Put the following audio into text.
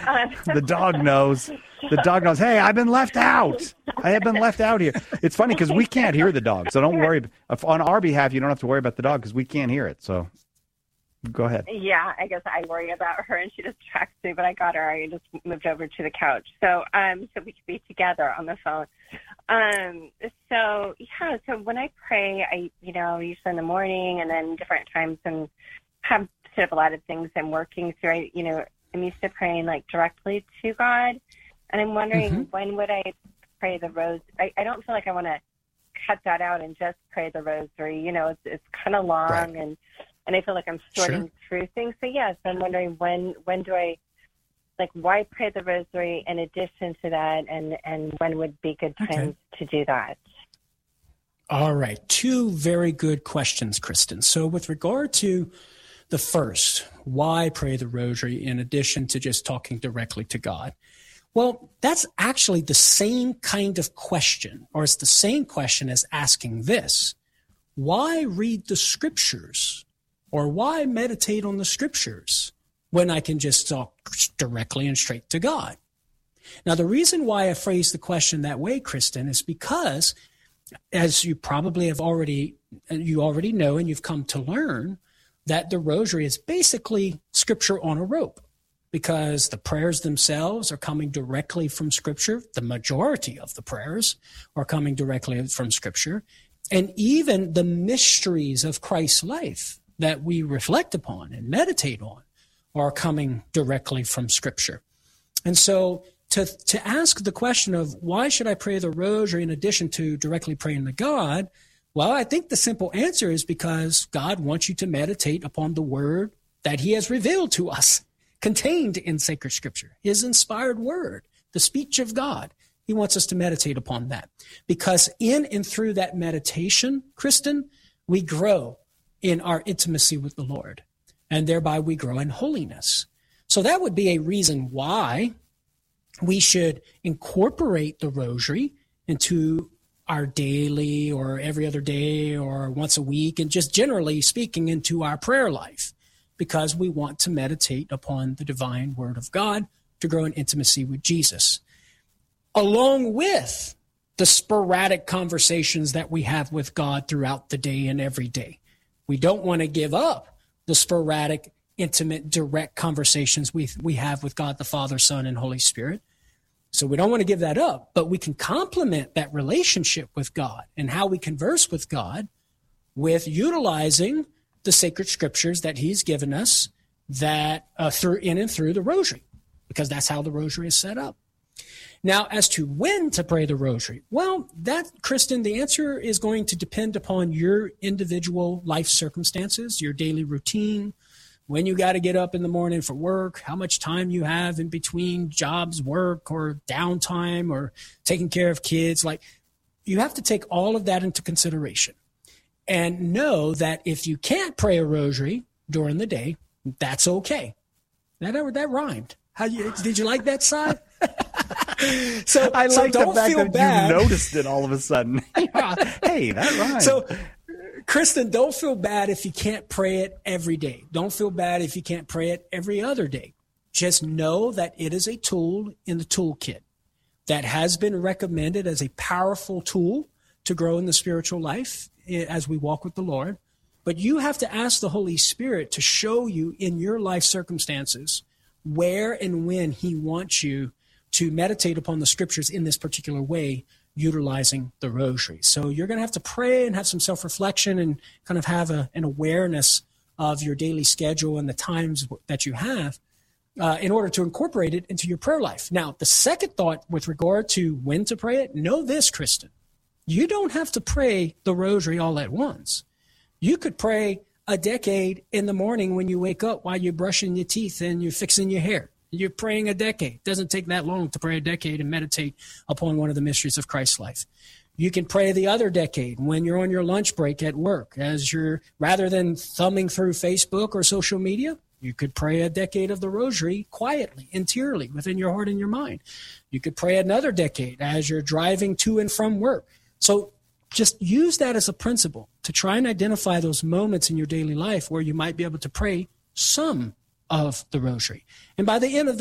The dog knows. The dog knows, hey, I've been left out. I have been left out here. It's funny because we can't hear the dog, so don't worry. On our behalf, you don't have to worry about the dog because we can't hear it. So go ahead. Yeah, I guess I worry about her, and she distracts me, but I got her. I just moved over to the couch. So so we could be together on the phone. So when I pray, I, usually in the morning and then different times, and have sort of a lot of things I'm working through. I'm used to praying like directly to God. And I'm wondering, when would I pray the rosary? I don't feel like I want to cut that out and just pray the rosary. It's kind of long, right. and I feel like I'm sorting through things. So, yes, I'm wondering when do I, why pray the rosary in addition to that, and when would be good times to do that? All right. 2 very good questions, Kristen. So with regard to the first, why pray the rosary in addition to just talking directly to God? Well, that's actually the same kind of question, or it's the same question as asking this. Why read the scriptures, or why meditate on the scriptures when I can just talk directly and straight to God? Now, the reason why I phrase the question that way, Kristen, is because, as you probably already know and you've come to learn, that the rosary is basically scripture on a rope. Because the prayers themselves are coming directly from Scripture. The majority of the prayers are coming directly from Scripture. And even the mysteries of Christ's life that we reflect upon and meditate on are coming directly from Scripture. And so to ask the question of why should I pray the rosary in addition to directly praying to God, well, I think the simple answer is because God wants you to meditate upon the word that he has revealed to us, contained in sacred scripture, his inspired word, the speech of God. He wants us to meditate upon that because in and through that meditation, Kristen, we grow in our intimacy with the Lord, and thereby we grow in holiness. So that would be a reason why we should incorporate the rosary into our daily or every other day or once a week, and just generally speaking into our prayer life, because we want to meditate upon the divine word of God to grow in intimacy with Jesus, along with the sporadic conversations that we have with God throughout the day and every day. We don't want to give up the sporadic, intimate, direct conversations we have with God, the Father, Son, and Holy Spirit. So we don't want to give that up, but we can complement that relationship with God and how we converse with God with utilizing the sacred scriptures that he's given us that through in and through the rosary, because that's how the rosary is set up. Now, as to when to pray the rosary, well, that, Kristen, the answer is going to depend upon your individual life circumstances, your daily routine, when you got to get up in the morning for work, how much time you have in between jobs, work, or downtime, or taking care of kids. Like, you have to take all of that into consideration. And know that if you can't pray a rosary during the day, that's okay. That rhymed. Did you like that side? So I like the fact that bad. You noticed it all of a sudden. Hey, that rhymed. So, Kristen, don't feel bad if you can't pray it every day. Don't feel bad if you can't pray it every other day. Just know that it is a tool in the toolkit that has been recommended as a powerful tool to grow in the spiritual life as we walk with the Lord. But you have to ask the Holy Spirit to show you in your life circumstances where and when he wants you to meditate upon the scriptures in this particular way, utilizing the rosary. So you're going to have to pray and have some self-reflection and kind of have an awareness of your daily schedule and the times that you have in order to incorporate it into your prayer life. Now, the second thought with regard to when to pray it, know this, Kristen. You don't have to pray the rosary all at once. You could pray a decade in the morning when you wake up while you're brushing your teeth and you're fixing your hair. You're praying a decade. It doesn't take that long to pray a decade and meditate upon one of the mysteries of Christ's life. You can pray the other decade when you're on your lunch break at work, rather than thumbing through Facebook or social media. You could pray a decade of the rosary quietly, interiorly, within your heart and your mind. You could pray another decade as you're driving to and from work. So just use that as a principle to try and identify those moments in your daily life where you might be able to pray some of the rosary. And by the end of the